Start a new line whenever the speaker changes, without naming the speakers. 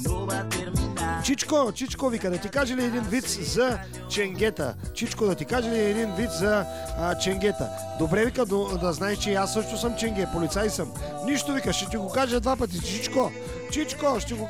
Чичко, вика, да ти каже ли един виц за ченгета? Чичко, да ти каже ли един виц за ченгета? Добре, вика, да знаеш, че аз също съм ченге, полицай съм. Нищо, вика, ще ти го кажа два пъти. Чичко, ще го